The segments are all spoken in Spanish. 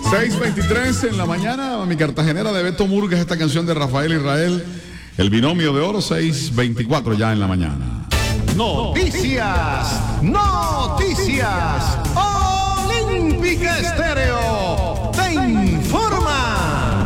6:23 en la mañana, mi cartagenera de Beto Murgas, esta canción de Rafael Israel, El Binomio de Oro, 6:24 ya en la mañana. Noticias, Olímpica Estéreo te informa.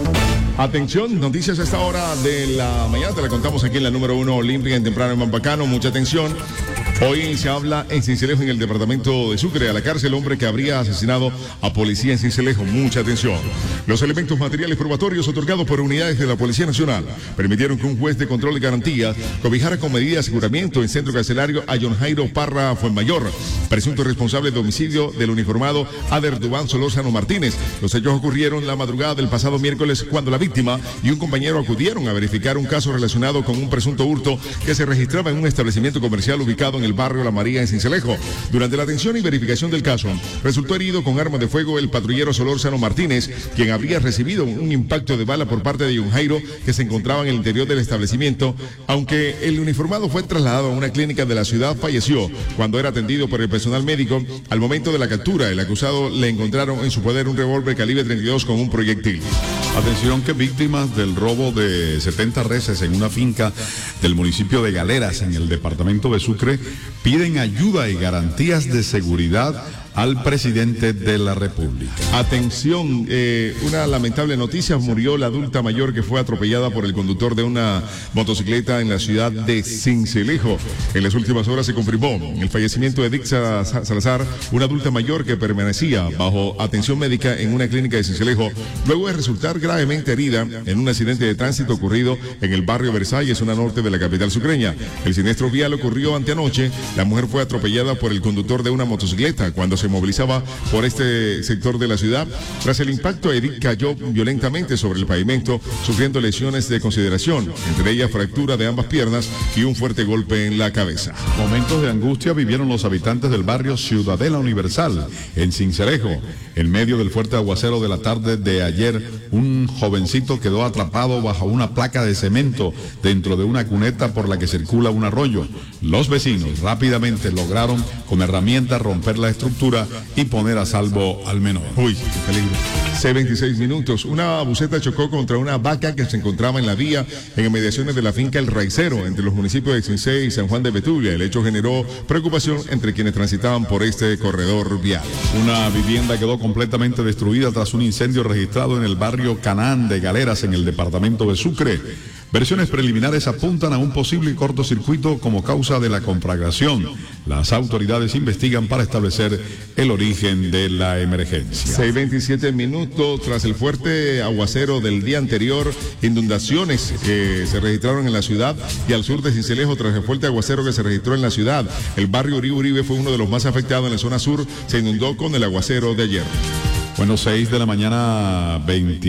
Atención, noticias a esta hora de la mañana, te la contamos aquí en la número 1 Olímpica en temprano en Mampacano, mucha atención. Hoy se habla en Sincelejo, en el departamento de Sucre, a la cárcel hombre que habría asesinado a policía en Sincelejo. Mucha atención. Los elementos materiales probatorios otorgados por unidades de la Policía Nacional permitieron que un juez de control de garantías cobijara con medida de aseguramiento en centro carcelario a John Jairo Parra Fuenmayor, presunto responsable de homicidio del uniformado Ader Dubán Solórzano Martínez. Los hechos ocurrieron la madrugada del pasado miércoles cuando la víctima y un compañero acudieron a verificar un caso relacionado con un presunto hurto que se registraba en un establecimiento comercial ubicado en el barrio La María en Sincelejo. Durante la atención y verificación del caso, resultó herido con arma de fuego el patrullero Solórzano Martínez, quien habría recibido un impacto de bala por parte de John Jairo, que se encontraba en el interior del establecimiento. Aunque el uniformado fue trasladado a una clínica de la ciudad, falleció cuando era atendido por el personal médico. Al momento de la captura, el acusado le encontraron en su poder un revólver calibre 32 con un proyectil. Atención, que víctimas del robo de 70 reses en una finca del municipio de Galeras, en el departamento de Sucre, piden ayuda y garantías de seguridad al presidente de la República. Atención, una lamentable noticia: murió la adulta mayor que fue atropellada por el conductor de una motocicleta en la ciudad de Sincelejo. En las últimas horas se confirmó el fallecimiento de Dixa Salazar, una adulta mayor que permanecía bajo atención médica en una clínica de Sincelejo, luego de resultar gravemente herida en un accidente de tránsito ocurrido en el barrio Versalles, zona norte de la capital sucreña. El siniestro vial ocurrió anteanoche. La mujer fue atropellada por el conductor de una motocicleta cuando se movilizaba por este sector de la ciudad. Tras el impacto, Edith cayó violentamente sobre el pavimento, sufriendo lesiones de consideración, entre ellas fractura de ambas piernas y un fuerte golpe en la cabeza. Momentos de angustia vivieron los habitantes del barrio Ciudadela Universal, en Sincelejo. En medio del fuerte aguacero de la tarde de ayer, un jovencito quedó atrapado bajo una placa de cemento dentro de una cuneta por la que circula un arroyo. Los vecinos rápidamente lograron con herramientas romper la estructura y poner a salvo al menor. Uy, qué peligro. 26 minutos. Una buseta chocó contra una vaca que se encontraba en la vía en inmediaciones de la finca El Raicero, entre los municipios de Cincé y San Juan de Betulia. El hecho generó preocupación entre quienes transitaban por este corredor vial. Una vivienda quedó completamente destruida tras un incendio registrado en el barrio Canaán de Galeras, en el departamento de Sucre. Versiones preliminares apuntan a un posible cortocircuito como causa de la conflagración. Las autoridades investigan para establecer el origen de la emergencia. 6:27 minutos. Tras el fuerte aguacero del día anterior, inundaciones que se registraron en la ciudad y al sur de Sincelejo tras el fuerte aguacero que se registró en la ciudad. El barrio Uribe fue uno de los más afectados en la zona sur. Se inundó con el aguacero de ayer. Bueno, 6 de la mañana,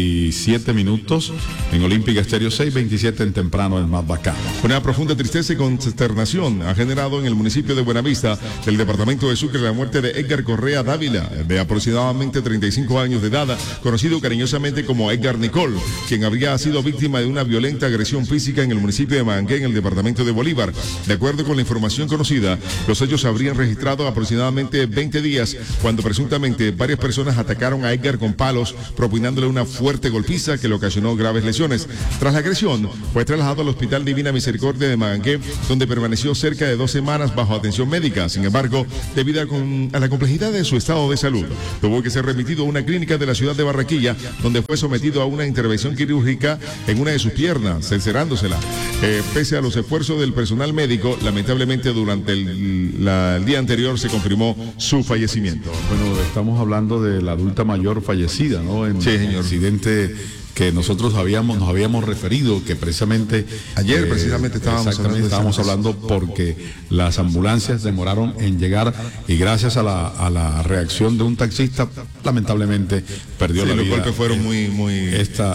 27 minutos. En Olímpica Estéreo, 6:27 en temprano, en más bacano. Una profunda tristeza y consternación ha generado en el municipio de Buenavista, del departamento de Sucre, la muerte de Edgar Correa Dávila, de aproximadamente 35 años de edad, conocido cariñosamente como Edgar Nicol, quien habría sido víctima de una violenta agresión física en el municipio de Mangué, en el departamento de Bolívar. De acuerdo con la información conocida, los hechos se habrían registrado aproximadamente 20 días, cuando presuntamente varias personas atacaron a Edgar con palos, propinándole una fuerte golpiza que le ocasionó graves lesiones. Tras la agresión, fue trasladado al Hospital Divina Misericordia de Mangué, donde permaneció cerca de 2 semanas bajo atención médica. Sin embargo, debido a la complejidad de su estado de salud, tuvo que ser remitido a una clínica de la ciudad de Barranquilla, donde fue sometido a una intervención quirúrgica en una de sus piernas, cercerándosela. Pese a los esfuerzos del personal médico, lamentablemente durante el día anterior se confirmó su fallecimiento. Bueno, estamos hablando de la adulta mayor fallecida, ¿no? En el accidente que nosotros nos habíamos referido, que precisamente ayer estábamos hablando porque las ambulancias demoraron en llegar y gracias a la reacción de un taxista, lamentablemente perdió la vida. Los golpes fueron muy esta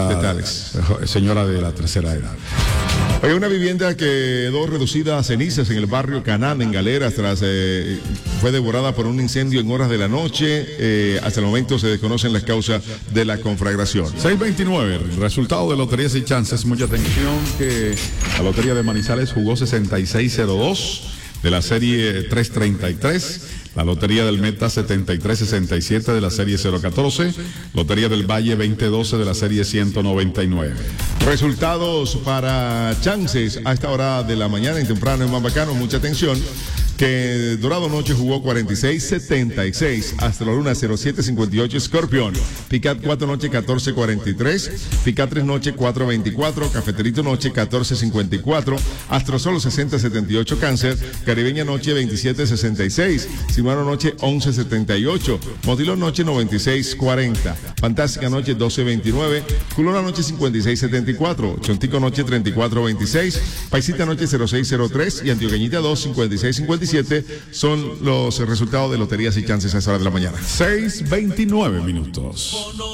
señora de la tercera edad. Hay una vivienda que quedó reducida a cenizas en el barrio Canaán, en Galeras, fue devorada por un incendio en horas de la noche. Hasta el momento se desconocen las causas de la conflagración. 6:29, resultado de Loterías y Chances. Mucha atención que la Lotería de Manizales jugó 6602. de la serie 333. La Lotería del Meta 7367 de la serie 014. Lotería del Valle 2012 de la serie 199. Resultados para chances a esta hora de la mañana y temprano en Mambacano. Mucha atención. Que Dorado Noche jugó 46-76, Astro Luna 07-58, Scorpion, Picat 4 Noche 14-43, Picat 3 Noche 4-24, Cafeterito Noche 14-54, Astro Sol 60-78, Cáncer, Caribeña Noche 27-66, Simano Noche 11-78, Motilón Noche 96-40, Fantástica Noche 12-29, Culona Noche 56-74, Chontico Noche 34-26, Paisita Noche 06-03 y Antioqueñita 2 56-57 son los resultados de loterías y chances a esa hora de la mañana. 6:29 minutos.